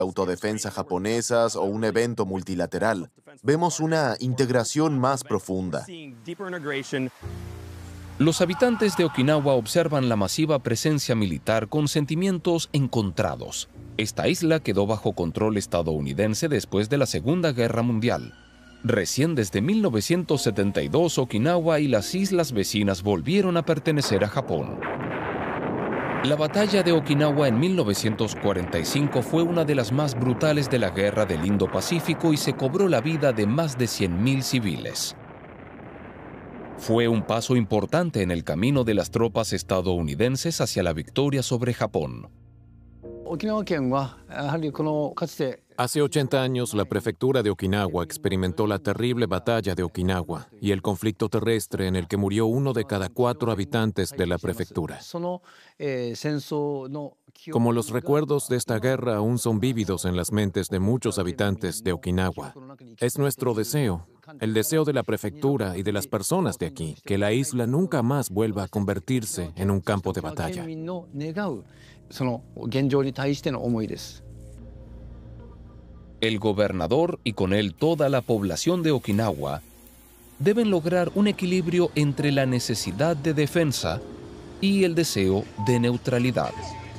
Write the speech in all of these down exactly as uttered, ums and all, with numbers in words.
autodefensa japonesas o un evento multilateral. Vemos una integración más profunda. Los habitantes de Okinawa observan la masiva presencia militar con sentimientos encontrados. Esta isla quedó bajo control estadounidense después de la Segunda Guerra Mundial. Recién desde mil novecientos setenta y dos, Okinawa y las islas vecinas volvieron a pertenecer a Japón. La batalla de Okinawa en mil novecientos cuarenta y cinco fue una de las más brutales de la Guerra del Indo-Pacífico y se cobró la vida de más de cien mil civiles. Fue un paso importante en el camino de las tropas estadounidenses hacia la victoria sobre Japón. Hace ochenta años, la prefectura de Okinawa experimentó la terrible batalla de Okinawa y el conflicto terrestre en el que murió uno de cada cuatro habitantes de la prefectura. Como los recuerdos de esta guerra aún son vívidos en las mentes de muchos habitantes de Okinawa, es nuestro deseo, el deseo de la prefectura y de las personas de aquí, que la isla nunca más vuelva a convertirse en un campo de batalla. El gobernador y con él toda la población de Okinawa deben lograr un equilibrio entre la necesidad de defensa y el deseo de neutralidad.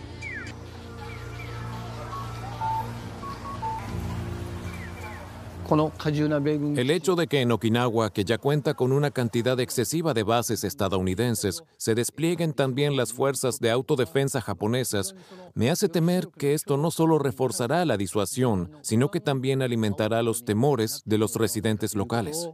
El hecho de que en Okinawa, que ya cuenta con una cantidad excesiva de bases estadounidenses, se desplieguen también las fuerzas de autodefensa japonesas, me hace temer que esto no solo reforzará la disuasión, sino que también alimentará los temores de los residentes locales.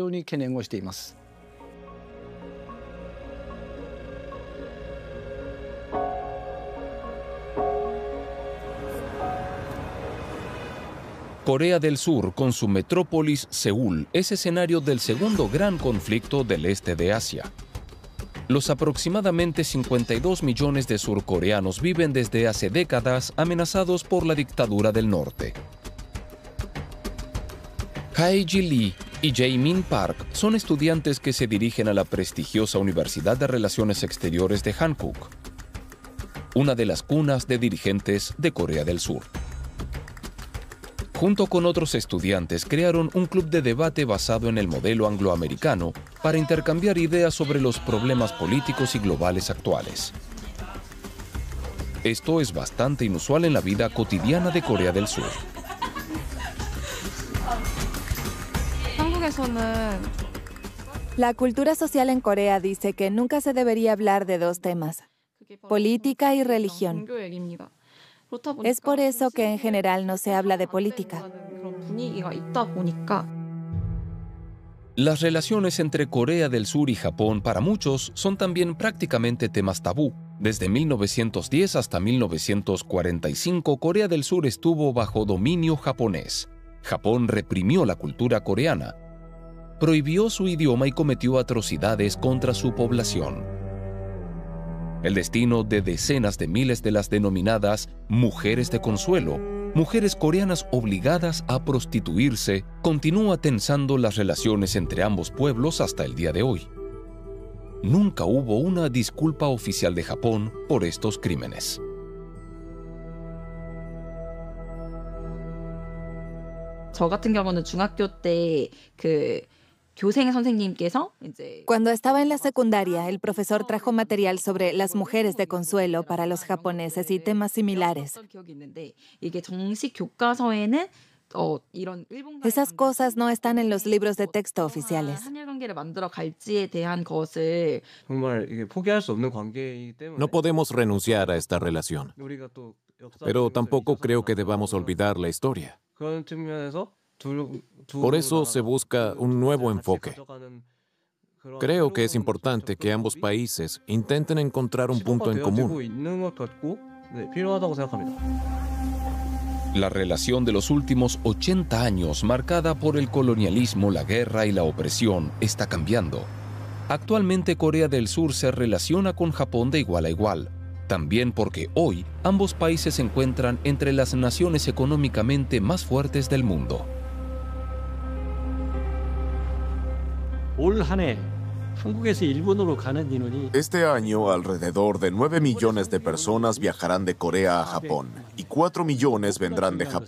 Corea del Sur, con su metrópolis Seúl, es escenario del segundo gran conflicto del este de Asia. Los aproximadamente cincuenta y dos millones de surcoreanos viven desde hace décadas amenazados por la dictadura del norte. Hae-ji Lee y Jae-min Park son estudiantes que se dirigen a la prestigiosa Universidad de Relaciones Exteriores de Hankook, una de las cunas de dirigentes de Corea del Sur. Junto con otros estudiantes, crearon un club de debate basado en el modelo angloamericano para intercambiar ideas sobre los problemas políticos y globales actuales. Esto es bastante inusual en la vida cotidiana de Corea del Sur. La cultura social en Corea dice que nunca se debería hablar de dos temas: política y religión. Es por eso que en general no se habla de política. Las relaciones entre Corea del Sur y Japón para muchos son también prácticamente temas tabú. Desde mil novecientos diez hasta mil novecientos cuarenta y cinco, Corea del Sur estuvo bajo dominio japonés. Japón reprimió la cultura coreana, prohibió su idioma y cometió atrocidades contra su población. El destino de decenas de miles de las denominadas mujeres de consuelo, mujeres coreanas obligadas a prostituirse, continúa tensando las relaciones entre ambos pueblos hasta el día de hoy. Nunca hubo una disculpa oficial de Japón por estos crímenes. 저 같은 경우는 중학교 때 그 교생 선생님께서 이제 Cuando estaba en la secundaria, el profesor trajo material sobre las mujeres de consuelo para los japoneses y temas similares. 기억이 있는데 이게 정식 교과서에는 어 이런 일본과 Esas cosas no están en los libros de texto oficiales. 한일 관계를 만들어 갈지에 대한 것을 정말 이게 포기할 수 없는 관계이기 때문에 No podemos renunciar a esta relación, 우리가 또 역사 pero tampoco creo que debamos olvidar la historia. 그런 측면에서 둘, 두 Por eso se 나라가 busca un nuevo 같이 enfoque. 가져가는 그런 Creo que es 새로운 importante que ambos países intenten encontrar un punto en 시도가 되어지고 común. 있는 것 같고 네, 필요하다고 생각합니다. La relación de los últimos ochenta años, marcada por el colonialismo, la guerra y la opresión, está cambiando. Actualmente Corea del Sur se relaciona con Japón de igual a igual, también porque hoy ambos países se encuentran entre las naciones económicamente más fuertes del mundo. 올 한 해 한국에서 일본으로 가는 인원이 Este año, alrededor de nueve millones de personas viajarán de Corea a Japón. y cuatro millones vendrán de Japón.